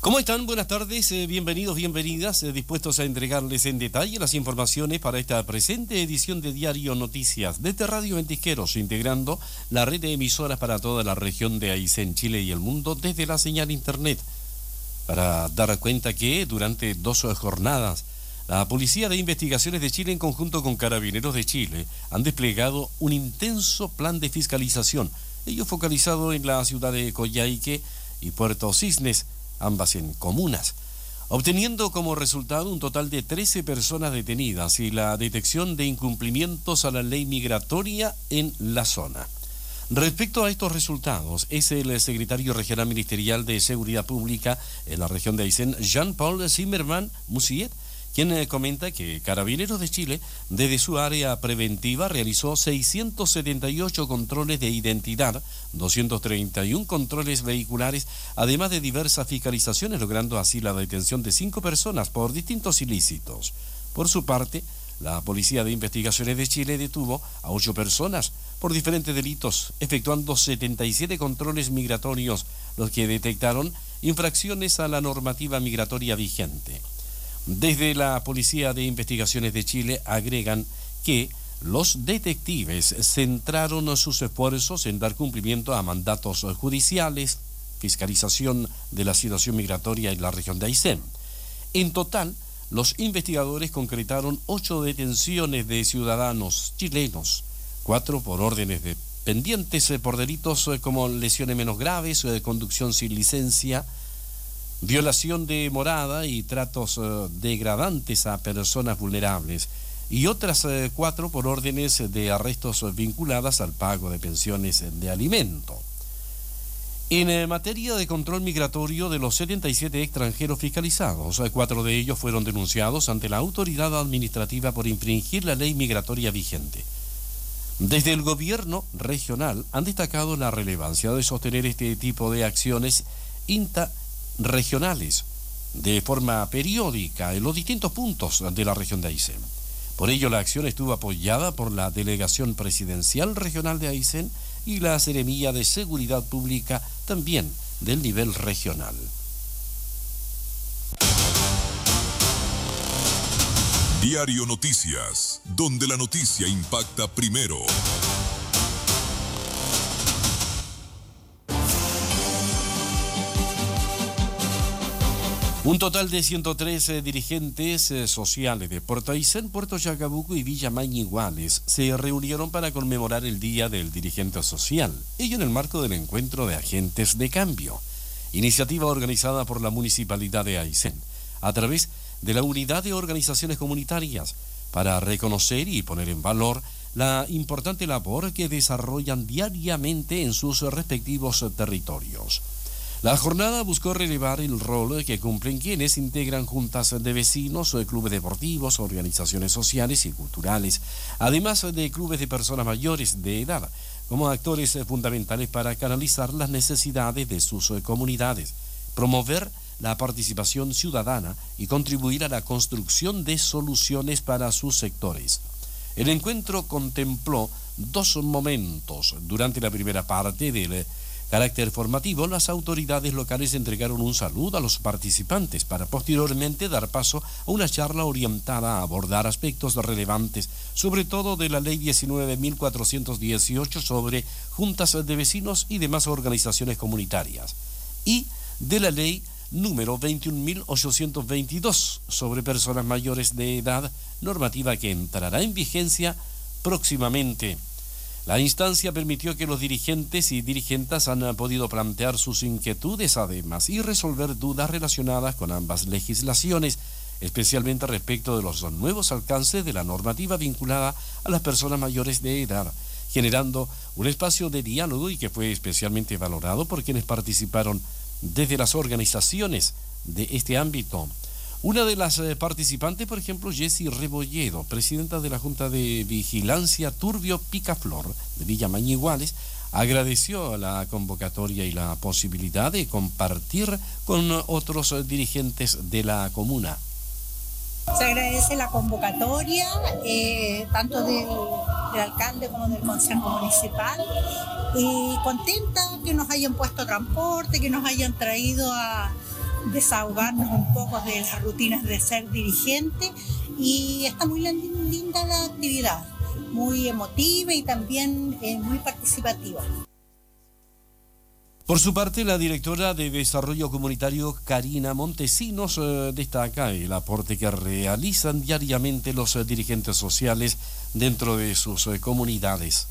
¿Cómo están? Buenas tardes, bienvenidos, bienvenidas, dispuestos a entregarles en detalle las informaciones para esta presente edición de Diario Noticias desde Radio Ventisqueros, integrando la red de emisoras para toda la región de Aysén, Chile y el mundo desde la señal internet. Para dar cuenta que durante 2 jornadas, la Policía de Investigaciones de Chile en conjunto con Carabineros de Chile han desplegado un intenso plan de fiscalización, ello focalizado en la ciudad de Coyhaique y Puerto Cisnes, ambas en comunas, obteniendo como resultado un total de 13 personas detenidas y la detección de incumplimientos a la ley migratoria en la zona. Respecto a estos resultados, es el secretario regional ministerial de Seguridad Pública en la región de Aysén, Jean-Paul Zimmerman Musiet, quien comenta que Carabineros de Chile, desde su área preventiva, realizó 678 controles de identidad, 231 controles vehiculares, además de diversas fiscalizaciones, logrando así la detención de 5 personas por distintos ilícitos. Por su parte, la Policía de Investigaciones de Chile detuvo a 8 personas por diferentes delitos, efectuando 77 controles migratorios, los que detectaron infracciones a la normativa migratoria vigente. Desde la Policía de Investigaciones de Chile agregan que los detectives centraron sus esfuerzos en dar cumplimiento a mandatos judiciales, fiscalización de la situación migratoria en la región de Aysén. En total, los investigadores concretaron 8 detenciones de ciudadanos chilenos, 4 por órdenes de pendientes por delitos como lesiones menos graves, conducción sin licencia, violación de morada y tratos degradantes a personas vulnerables, y otras 4 por órdenes de arrestos vinculadas al pago de pensiones de alimento. En materia de control migratorio, de los 77 extranjeros fiscalizados, 4 de ellos fueron denunciados ante la autoridad administrativa por infringir la ley migratoria vigente. Desde el gobierno regional han destacado la relevancia de sostener este tipo de acciones regionales de forma periódica en los distintos puntos de la región de Aysén. Por ello, la acción estuvo apoyada por la Delegación Presidencial Regional de Aysén y la Seremía de Seguridad Pública, también del nivel regional. Diario Noticias, donde la noticia impacta primero. Un total de 113 dirigentes sociales de Puerto Aysén, Puerto Chacabuco y Villa Mañiguales se reunieron para conmemorar el Día del Dirigente Social, ello en el marco del encuentro de agentes de cambio, iniciativa organizada por la Municipalidad de Aysén, a través de la Unidad de Organizaciones Comunitarias, para reconocer y poner en valor la importante labor que desarrollan diariamente en sus respectivos territorios. La jornada buscó relevar el rol que cumplen quienes integran juntas de vecinos, clubes deportivos, organizaciones sociales y culturales, además de clubes de personas mayores de edad, como actores fundamentales para canalizar las necesidades de sus comunidades, promover la participación ciudadana y contribuir a la construcción de soluciones para sus sectores. El encuentro contempló 2 momentos. Durante la primera parte del carácter formativo, las autoridades locales entregaron un saludo a los participantes para posteriormente dar paso a una charla orientada a abordar aspectos relevantes, sobre todo de la Ley 19.418 sobre juntas de vecinos y demás organizaciones comunitarias, y de la Ley número 21.822 sobre personas mayores de edad, normativa que entrará en vigencia próximamente. La instancia permitió que los dirigentes y dirigentas han podido plantear sus inquietudes además y resolver dudas relacionadas con ambas legislaciones, especialmente respecto de los nuevos alcances de la normativa vinculada a las personas mayores de edad, generando un espacio de diálogo y que fue especialmente valorado por quienes participaron desde las organizaciones de este ámbito. Una de las participantes, por ejemplo, Jessie Rebolledo, presidenta de la Junta de Vigilancia Turbio Picaflor de Villa Mañiguales, agradeció la convocatoria y la posibilidad de compartir con otros dirigentes de la comuna. Se agradece la convocatoria, tanto del alcalde como del consejo municipal, y contenta que nos hayan puesto transporte, que nos hayan traído a desahogarnos un poco de las rutinas de ser dirigente, y está muy linda la actividad, muy emotiva y también muy participativa. Por su parte, la directora de Desarrollo Comunitario, Karina Montesinos, destaca el aporte que realizan diariamente los dirigentes sociales dentro de sus comunidades.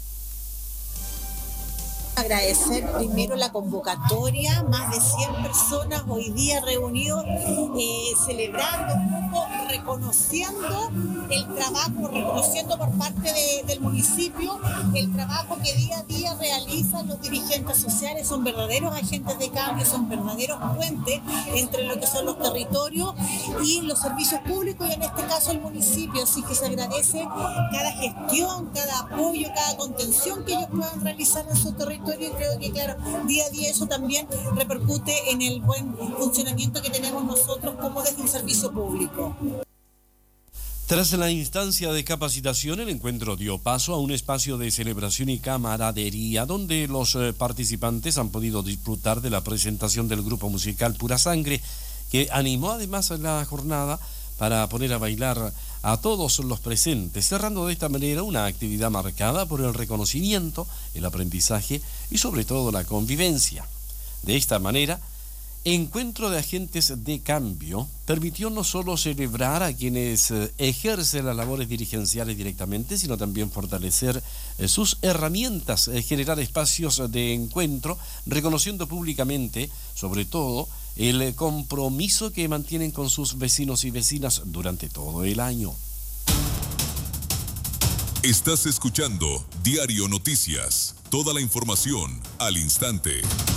Agradecer primero la convocatoria, más de 100 personas hoy día reunidos, celebrando un poco, reconociendo el trabajo, reconociendo por parte del municipio el trabajo que día a día realizan los dirigentes sociales. Son verdaderos agentes de cambio, son verdaderos puentes entre lo que son los territorios y los servicios públicos, y en este caso el municipio. Así que se agradece cada gestión, cada apoyo, cada contención que ellos puedan realizar en su territorio. Y creo que, claro, día a día eso también repercute en el buen funcionamiento que tenemos nosotros como desde un servicio público. Tras la instancia de capacitación, el encuentro dio paso a un espacio de celebración y camaradería donde los participantes han podido disfrutar de la presentación del grupo musical Pura Sangre, que animó además la jornada para poner a bailar a todos los presentes, cerrando de esta manera una actividad marcada por el reconocimiento, el aprendizaje y sobre todo la convivencia. De esta manera, Encuentro de Agentes de Cambio permitió no solo celebrar a quienes ejercen las labores dirigenciales directamente, sino también fortalecer sus herramientas, generar espacios de encuentro, reconociendo públicamente, sobre todo, el compromiso que mantienen con sus vecinos y vecinas durante todo el año. Estás escuchando Diario Noticias, toda la información al instante.